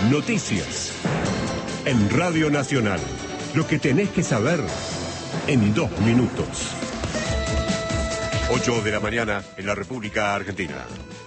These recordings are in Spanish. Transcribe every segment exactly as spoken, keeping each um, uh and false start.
Noticias. En Radio Nacional. Lo que tenés que saber en dos minutos. ocho de la mañana en la República Argentina.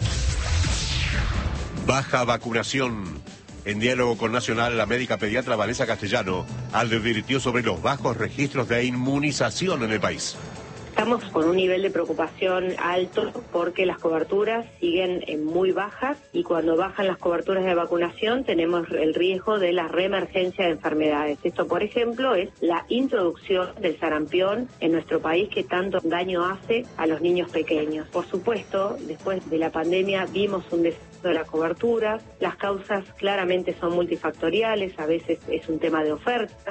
Baja vacunación. En diálogo con Nacional, la médica pediatra Vanessa Castellano advirtió sobre los bajos registros de inmunización en el país. Estamos con un nivel de preocupación alto porque las coberturas siguen muy bajas y cuando bajan las coberturas de vacunación tenemos el riesgo de la reemergencia de enfermedades. Esto, por ejemplo, es la introducción del sarampión en nuestro país que tanto daño hace a los niños pequeños. Por supuesto, después de la pandemia vimos un descenso de la cobertura. Las causas claramente son multifactoriales, a veces es un tema de oferta.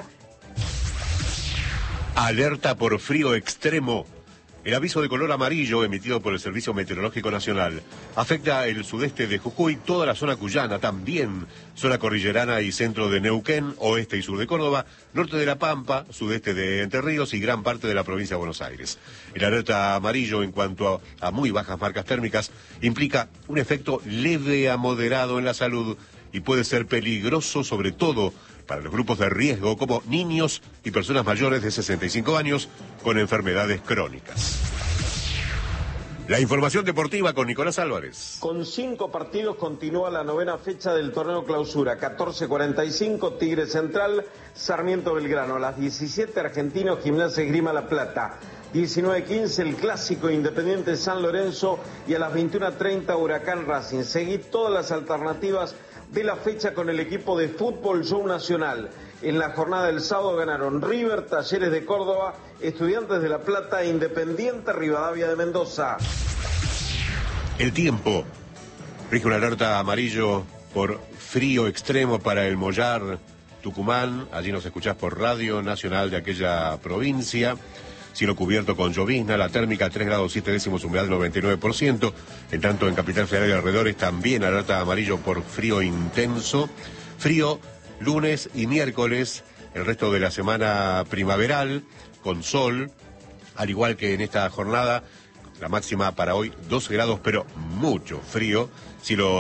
Alerta por frío extremo. El aviso de color amarillo emitido por el Servicio Meteorológico Nacional afecta el sudeste de Jujuy, toda la zona cuyana, también zona cordillerana y centro de Neuquén, oeste y sur de Córdoba, norte de La Pampa, sudeste de Entre Ríos y gran parte de la provincia de Buenos Aires. El alerta amarillo en cuanto a, a muy bajas marcas térmicas implica un efecto leve a moderado en la salud y puede ser peligroso sobre todo para los grupos de riesgo como niños y personas mayores de sesenta y cinco años con enfermedades crónicas. La información deportiva con Nicolás Álvarez. Con cinco partidos continúa la novena fecha del torneo clausura. catorce cuarenta y cinco Tigre Central, Sarmiento Belgrano. A las diecisiete Argentinos, Gimnasia Esgrima La Plata. diecinueve quince el clásico Independiente San Lorenzo y a las veintiuno treinta Huracán Racing. Seguí todas las alternativas de la fecha con el equipo de Fútbol Show Nacional. En la jornada del sábado ganaron River, Talleres de Córdoba, Estudiantes de La Plata e Independiente Rivadavia de Mendoza. El tiempo. Rige una alerta amarillo por frío extremo para el Mollar, Tucumán. Allí nos escuchás por Radio Nacional de aquella provincia. Cielo cubierto con llovizna, la térmica tres grados siete décimos, humedad noventa y nueve por ciento. En tanto en Capital Federal y alrededores también alerta amarillo por frío intenso. Frío lunes y miércoles, el resto de la semana primaveral, con sol, al igual que en esta jornada, la máxima para hoy doce grados, pero mucho frío. Cielo